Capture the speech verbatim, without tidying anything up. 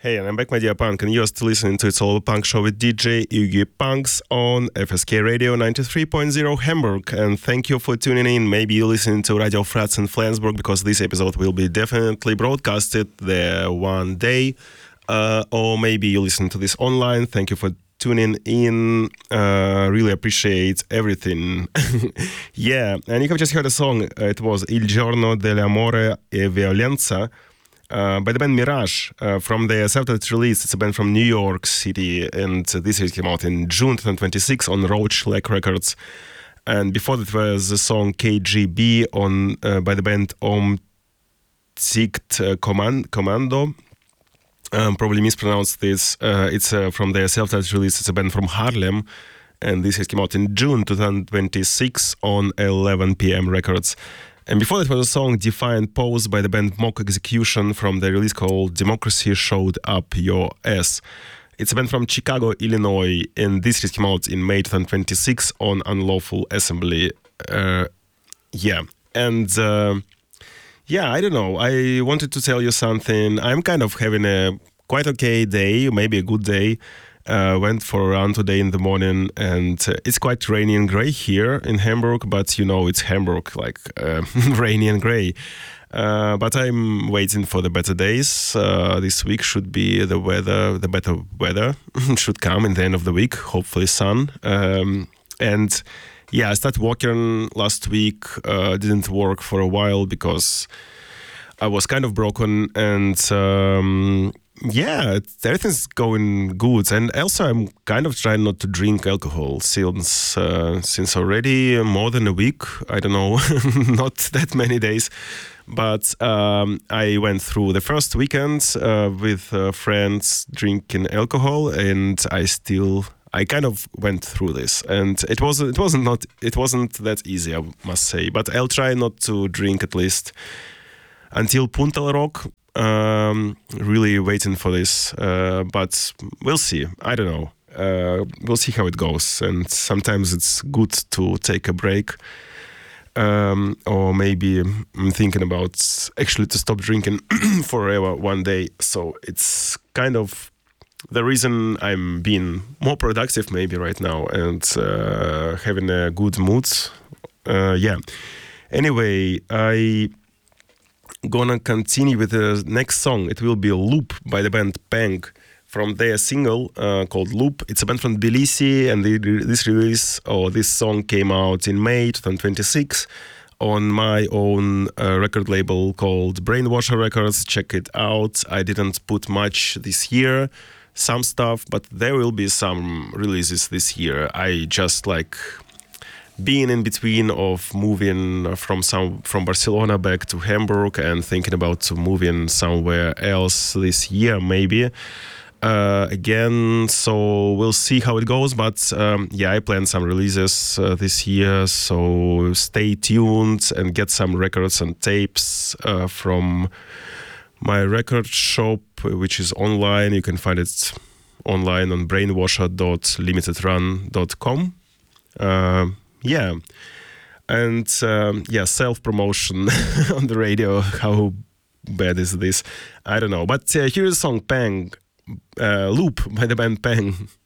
Hey, and I'm back, my dear punk, and you're still listening to It's All About Punk Show with D J Iggy Punks on F S K Radio ninety-three point zero Hamburg. And thank you for tuning in. Maybe you're listening to Radio Fratz in Flensburg, because this episode will be definitely broadcasted there one day. Uh, or maybe you listen to this online. Thank you for tuning in. Uh, really appreciate everything. Yeah, and you have just heard a song. It was Il Giorno dell'Amore e Violenza. Uh, by the band Mirage, uh, from their self-titled release. It's a band from New York City, and uh, this came out in June twenty twenty-six on Roach Lake Records. And before that was the song K G B on uh, by the band Om Zicht uh, Command- Commando. Um, probably mispronounced this. Uh, it's uh, from their self-titled release. It's a band from Harlem, and this came out in June twenty twenty-six on eleven p.m. Records. And before that was a song Defiant Pose by the band Mock Execution from the release called Democracy Showed Up Your Ass. It's a band from Chicago, Illinois, and this release came out in May twenty twenty-six on Unlawful Assembly. Uh, yeah, and uh, yeah, I don't know. I wanted to tell you something. I'm kind of having a quite okay day, maybe a good day. Uh, went for a run today in the morning, and uh, it's quite rainy and gray here in Hamburg, but you know, it's Hamburg, like uh, rainy and gray. Uh, but I'm waiting for the better days. Uh, this week should be the weather, the better weather should come in the end of the week, hopefully sun. Um, and yeah, I started walking last week, uh, didn't work for a while because I was kind of broken, and um, yeah, everything's going good. And also, I'm kind of trying not to drink alcohol since uh, since already more than a week. I don't know, not that many days. But um, I went through the first weekend uh, with uh, friends drinking alcohol, and I still, I kind of went through this, and it was it wasn't not it wasn't that easy, I must say. But I'll try not to drink at least until Punta La Rock. Um, really waiting for this, uh, but we'll see. I don't know. Uh, we'll see how it goes. And sometimes it's good to take a break. Um, or maybe I'm thinking about actually to stop drinking forever one day. So it's kind of the reason I'm being more productive maybe right now and uh, having a good mood. Uh, yeah. Anyway, I... gonna continue with the next song. It will be Loop by the band Pang from their single uh, called Loop. It's a band from Tbilisi, and they, this release or this song came out in May twenty twenty-six on my own uh, record label called Brainwasher Records. Check it out. I didn't put much this year, some stuff, but there will be some releases this year. I just like being in between of moving from some from Barcelona back to Hamburg and thinking about moving somewhere else this year maybe uh, again. So we'll see how it goes. But um, yeah, I plan some releases uh, this year. So stay tuned and get some records and tapes uh, from my record shop, which is online. You can find it online on brainwasher dot limited run dot com. Uh, Yeah, and um, yeah, self-promotion on the radio. How bad is this? I don't know. But uh, here's a song, Pang, uh, Loop by the band Pang.